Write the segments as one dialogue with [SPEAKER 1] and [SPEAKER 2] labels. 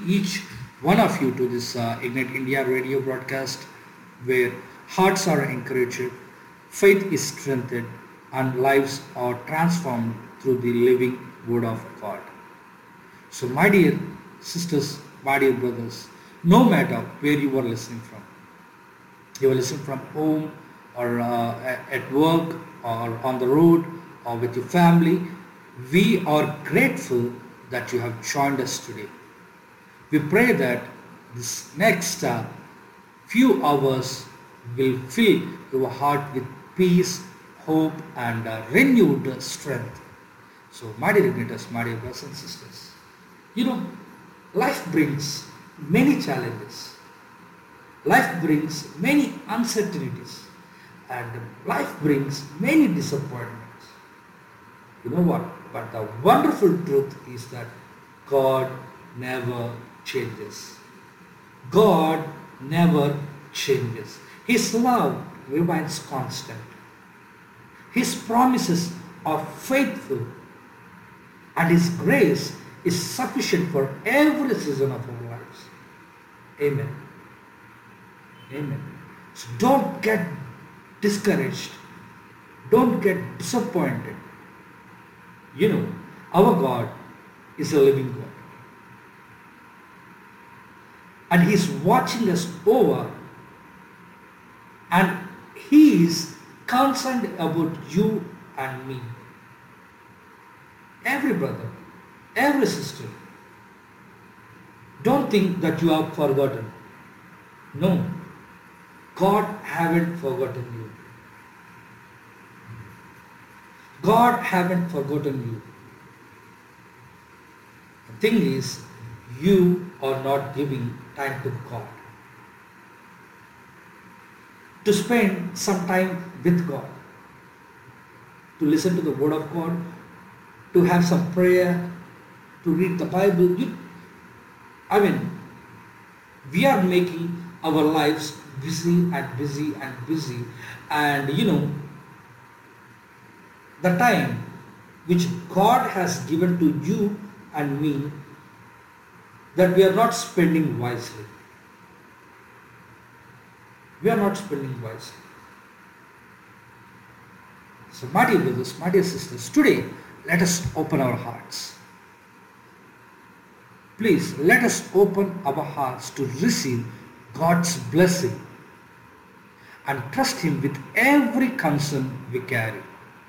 [SPEAKER 1] each one of you to this Ignite India radio broadcast where hearts are encouraged, faith is strengthened, and lives are transformed through the living Word of God. So, my dear sisters, my dear brothers, no matter where you are listening from, you are listening from home or at work or on the road or with your family, we are grateful that you have joined us today. We pray that this next few hours will fill your heart with peace, hope, and renewed strength. So, my dear igniters, my dear brothers and sisters, you know, life brings many challenges. Life brings many uncertainties. And life brings many disappointments. You know what? But the wonderful truth is that God never changes. God never changes. His love remains constant. His promises are faithful. And His grace is sufficient for every season of our lives. Amen. Amen. So don't get discouraged. Don't get disappointed. You know, our God is a living God. And He is watching us over, and He is concerned about you and me. Every brother, every sister. Don't think that you are forgotten. No. God haven't forgotten you. God haven't forgotten you. The thing is, you are not giving time to God. To spend some time with God. To listen to the Word of God. To have some prayer. To read the Bible. We are making our lives busy and busy and busy. And the time which God has given to you and me, that we are not spending wisely. We are not spending wisely. So, my dear brothers, my dear sisters, today let us open our hearts. Please let us open our hearts to receive God's blessing and trust Him with every concern we carry.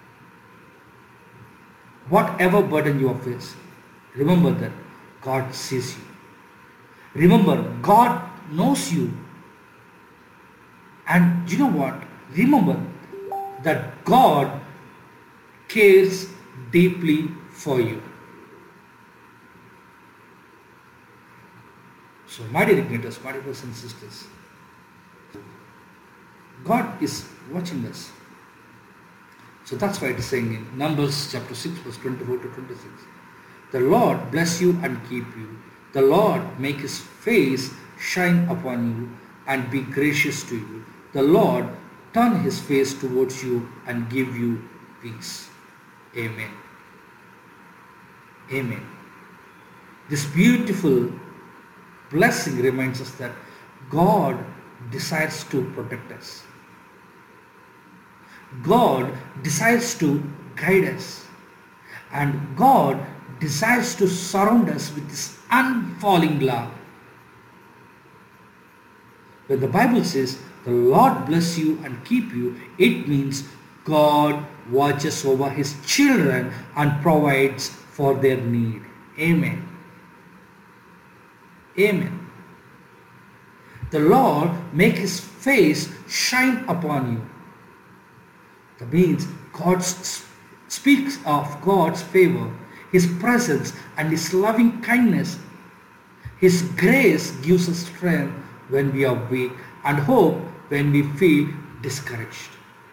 [SPEAKER 1] Whatever burden you are facing, remember that God sees you. Remember, God knows you. And you know what? Remember that God cares deeply for you. So, my dear igniters, my dear brothers and sisters, God is watching us. So that's why it is saying in Numbers chapter 6 verse 24 to 26. The Lord bless you and keep you. The Lord make His face shine upon you and be gracious to you. The Lord turn His face towards you and give you peace. Amen. Amen. This beautiful blessing reminds us that God desires to protect us. God desires to guide us. And God desires to surround us with His unfalling love. When the Bible says, the Lord bless you and keep you, it means God watches over His children and provides for their need. Amen. Amen. The Lord make His face shine upon you. That means God speaks of God's favor, His presence and His loving kindness. His grace gives us strength when we are weak and hope when we feel discouraged.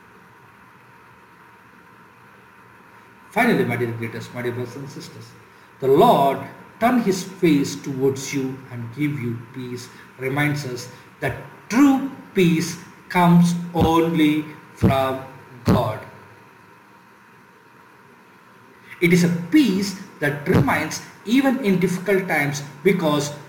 [SPEAKER 1] Finally, my dear greatest, my dear brothers and sisters, the Lord turn His face towards you and give you peace reminds us that true peace comes only from God. It is a peace that remains even in difficult times because